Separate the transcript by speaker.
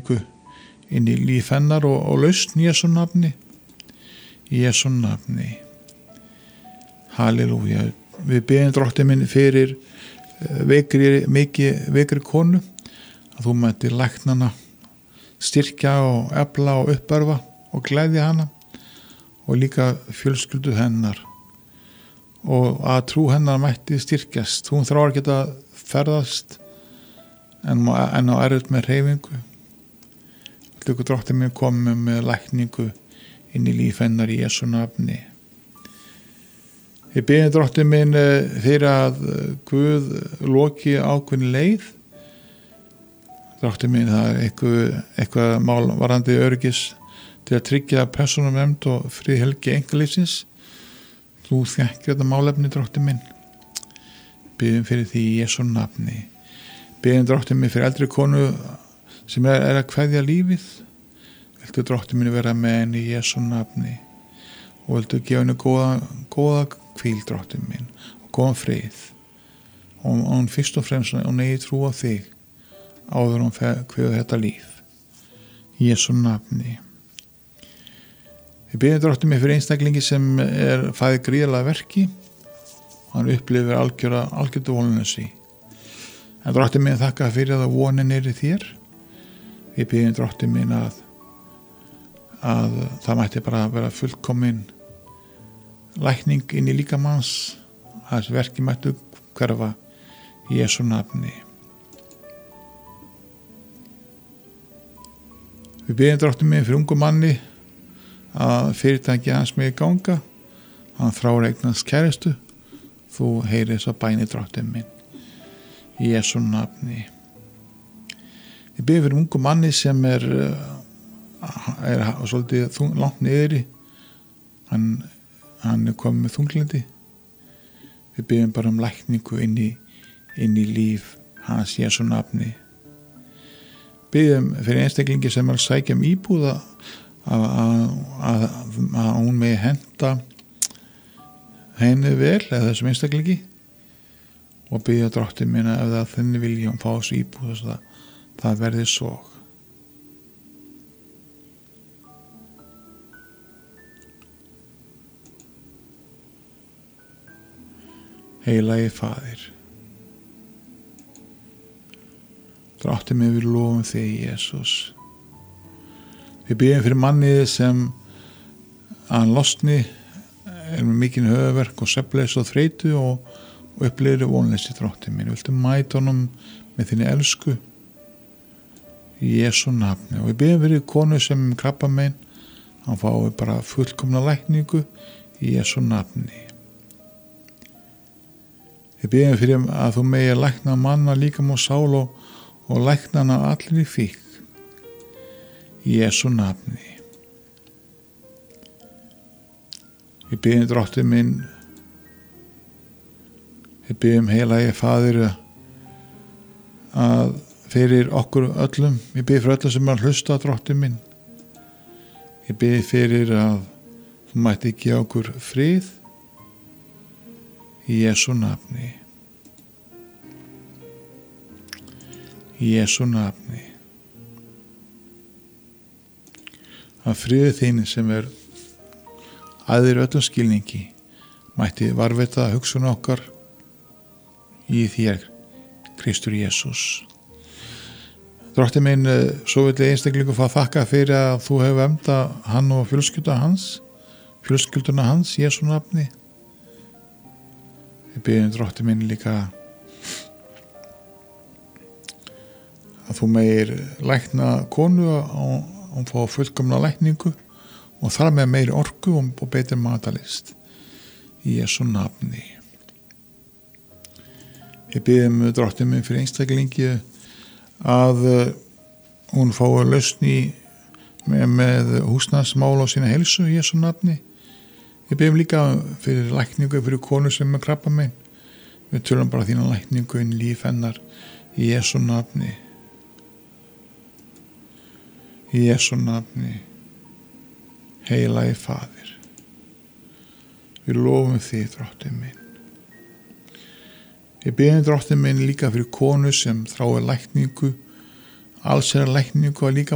Speaker 1: lækningu inn í líf hennar og lausn í Jesú nafni. Í Jesú nafni. Halleluja. Við biðjum Drottinn minn fyrir veikri konu, að þú mættir læknana styrkja og efla og uppörfa og gleðja hana og líka fjölskyldu hennar og að trú hennar mætti styrkjast. Hún þráir ekki að ferðast en á erfitt með hreyfingu. Hlutur Drottinn minn komið með lækningu inn í líf hennar í Jesú nafni. Ég biðjum Drottinn minn fyrir að Guð loki ákveðin leið. Drottinn minn, það er eitthvað mál varðandi öryggis til að tryggja persónuvernd og friðhelgi einkalífsins. Þú þekkir þetta málefni, Drottinn minn. Biðjum fyrir því í Jesú nafni. Biðjum Drottinn minn fyrir eldri konu sem er að kveðja lífið. Viltu Drottinn minn vera með henni í Jesú nafni og viltu gefa henni góða hvíl, Drottinn minn, og góðan frið. Og hún fyrst og fremst hún eigi trú á þig áður hún kveður þetta líf. Í Jesú nafni. Við biðjum Drottinn minn fyrir einstaklingi sem er fæðið gríðarlega verki. Hann upplifir algjört vonleysi. En Drottinn minn, þakka fyrir að vonin er í þér. Við biðjum Drottinn minn að það mætti bara vera fullkomin lækning inn í líkamanns, að þessi verki mættu hverfa í Jesú nafni. Við biðjum Drottinn minn fyrir ungu manni að fyrirtæki hans megi ganga. Hann þráir eignast kæristu. Þú heyrir þessa bæni, Drottinn minn, í Jesú nafni. Við biðjum fyrir ungu manni sem er svolítið langt niðri. Hann er komið með þunglyndi. Við biðjum bara lækningu inn í líf hans í Jesú nafni. Biðjum fyrir einstaklingi sem er að sækja íbúð að hún megi henta henni vel, eða þessum einstaklingi, og biðja Drottinn minn ef það þenni vilja fá þessu íbúð það verði svo. Heilagi Faðir, Drottinn minn, við lofum þig, Jesús. Við biðjum fyrir mannið sem hann losni, er með mikinn höfuðverk og svefnleysi og þreytu og upplifir vonleysi, Drottinn minn. Viltu mæta honum með þinni elsku í Jesú nafni. Og við biðjum fyrir konu sem krabbamein, hann fái bara fullkomna lækningu í Jesú nafni. Við biðjum fyrir að þú megi lækna manna líkam og sál og lækna hana allir í fík í Jesú nafni. Við biðjum Drottinn minn, við biðjum heilagi Faðir að fyrir okkur öllum, ég biðjum fyrir öllum sem er að hlusta, Drottinn minn. Ég biðjum fyrir að þú mætti gefa okkur frið í Jesú nafni. Í Jesú nafni. Að friður þín sem er æðir öllum skilningi mætti varðveita hugsun okkar í þér, Kristur Jesús. Drottinn minn, svo vil einstaklingu fá þakka fyrir að þú hefur verndað hann og fjölskylduna hans í Jesú nafni. Við biðjum Drottinn minn líka að þú megir lækna konu og hún fá fullkomna lækningu og þar með meiri orku og betri matarlist í Jesú nafni. Við biðjum Drottinn minn fyrir einstaklingi að hún fái lausn með húsnæðismál á sína heilsu í Jesú nafni. Við biðjum líka fyrir lækningu fyrir konu sem er krabbamein. Við tölum bara þína lækningu inn í líf hennar í Jesú nafni. Í Jesú nafni. Heilagi Faðir. Við lofum þig, Drottinn minn. Við biðjum Drottinn minn líka fyrir konu sem þráir lækningu, allsherjar lækningu að líka